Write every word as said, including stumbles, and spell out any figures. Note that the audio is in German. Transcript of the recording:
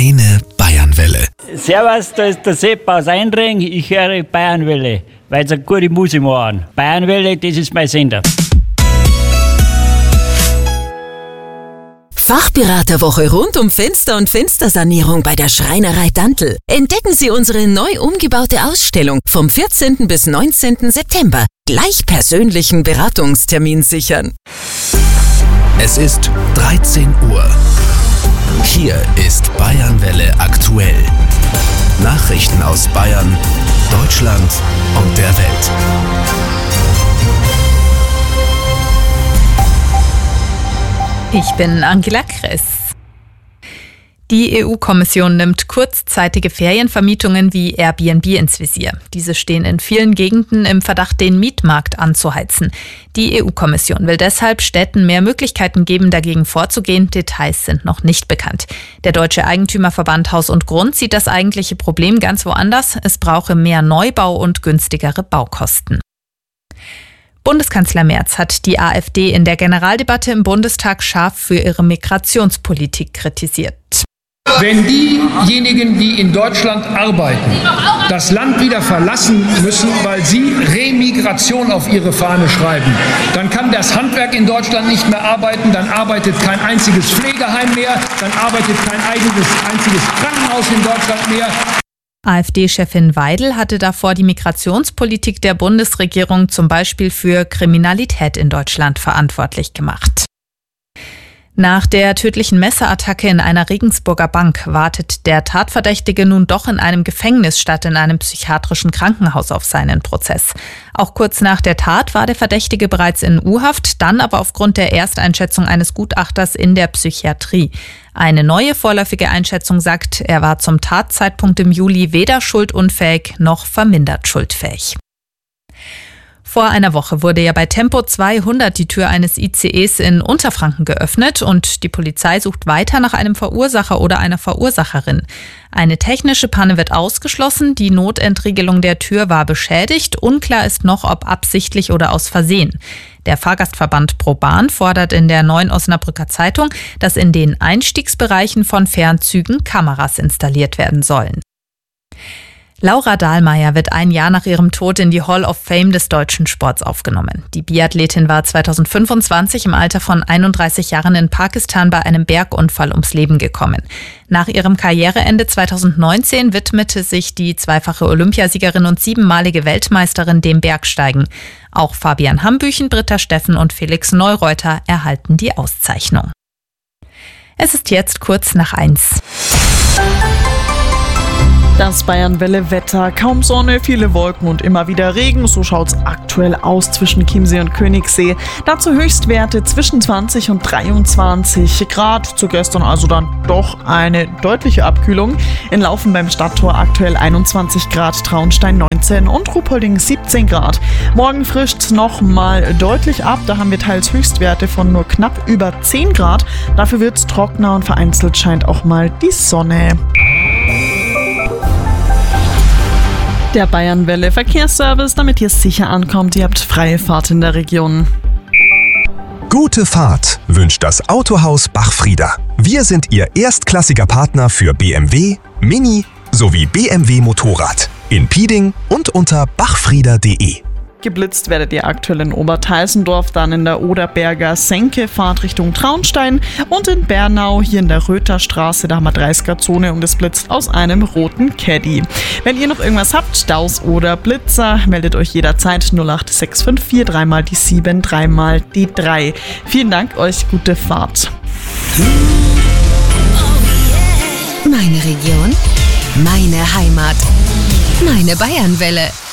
Deine Bayernwelle. Servus, da ist der Sepp aus Eindring. Ich höre Bayernwelle, weil sie eine gute Musik machen. Bayernwelle, das ist mein Sender. Fachberaterwoche rund um Fenster- und Fenstersanierung bei der Schreinerei Dantl. Entdecken Sie unsere neu umgebaute Ausstellung vom vierzehnten bis neunzehnten September. Gleich persönlichen Beratungstermin sichern. Es ist dreizehn Uhr. Hier ist Bayernwelle aktuell. Nachrichten aus Bayern, Deutschland und der Welt. Ich bin Angela Kress. Die E U-Kommission nimmt kurzzeitige Ferienvermietungen wie Airbnb ins Visier. Diese stehen in vielen Gegenden im Verdacht, den Mietmarkt anzuheizen. Die E U-Kommission will deshalb Städten mehr Möglichkeiten geben, dagegen vorzugehen. Details sind noch nicht bekannt. Der Deutsche Eigentümerverband Haus und Grund sieht das eigentliche Problem ganz woanders. Es brauche mehr Neubau und günstigere Baukosten. Bundeskanzler Merz hat die AfD in der Generaldebatte im Bundestag scharf für ihre Migrationspolitik kritisiert. Wenn diejenigen, die in Deutschland arbeiten, das Land wieder verlassen müssen, weil sie Remigration auf ihre Fahne schreiben, dann kann das Handwerk in Deutschland nicht mehr arbeiten, dann arbeitet kein einziges Pflegeheim mehr, dann arbeitet kein eigenes, einziges Krankenhaus in Deutschland mehr. AfD-Chefin Weidel hatte davor die Migrationspolitik der Bundesregierung zum Beispiel für Kriminalität in Deutschland verantwortlich gemacht. Nach der tödlichen Messerattacke in einer Regensburger Bank wartet der Tatverdächtige nun doch in einem Gefängnis statt in einem psychiatrischen Krankenhaus auf seinen Prozess. Auch kurz nach der Tat war der Verdächtige bereits in U-Haft, dann aber aufgrund der Ersteinschätzung eines Gutachters in der Psychiatrie. Eine neue vorläufige Einschätzung sagt, er war zum Tatzeitpunkt im Juli weder schuldunfähig noch vermindert schuldfähig. Vor einer Woche wurde ja bei Tempo zweihundert die Tür eines I C Es in Unterfranken geöffnet und die Polizei sucht weiter nach einem Verursacher oder einer Verursacherin. Eine technische Panne wird ausgeschlossen, die Notentriegelung der Tür war beschädigt, unklar ist noch, ob absichtlich oder aus Versehen. Der Fahrgastverband ProBahn fordert in der Neuen Osnabrücker Zeitung, dass in den Einstiegsbereichen von Fernzügen Kameras installiert werden sollen. Laura Dahlmeier wird ein Jahr nach ihrem Tod in die Hall of Fame des deutschen Sports aufgenommen. Die Biathletin war zweitausendfünfundzwanzig im Alter von einunddreißig Jahren in Pakistan bei einem Bergunfall ums Leben gekommen. Nach ihrem Karriereende zweitausendneunzehn widmete sich die zweifache Olympiasiegerin und siebenmalige Weltmeisterin dem Bergsteigen. Auch Fabian Hambüchen, Britta Steffen und Felix Neureuter erhalten die Auszeichnung. Es ist jetzt kurz nach eins. Das Bayernwelle-Wetter, kaum Sonne, viele Wolken und immer wieder Regen. So schaut's aktuell aus zwischen Chiemsee und Königssee. Dazu Höchstwerte zwischen zwanzig und dreiundzwanzig Grad. Zu gestern also dann doch eine deutliche Abkühlung. In Laufen beim Stadttor aktuell einundzwanzig Grad, Traunstein neunzehn und Ruhpolding siebzehn Grad. Morgen frischt's noch mal deutlich ab. Da haben wir teils Höchstwerte von nur knapp über zehn Grad. Dafür wird's trockener und vereinzelt scheint auch mal die Sonne. Der Bayernwelle Verkehrsservice, damit ihr sicher ankommt. Ihr habt freie Fahrt in der Region. Gute Fahrt wünscht das Autohaus Bachfrieder. Wir sind Ihr erstklassiger Partner für B M W, Mini sowie B M W Motorrad in Pieding und unter bachfrieder punkt de. Geblitzt werdet ihr aktuell in Oberteisendorf, dann in der Oderberger Senke, Fahrt Richtung Traunstein und in Bernau, hier in der Rötherstraße, da haben wir dreißiger-Zone und es blitzt aus einem roten Caddy. Wenn ihr noch irgendwas habt, Staus oder Blitzer, meldet euch jederzeit null acht sechs fünf vier, dreimal die sieben, dreimal die drei. Vielen Dank, euch gute Fahrt. Meine Region, meine Heimat, meine Bayernwelle.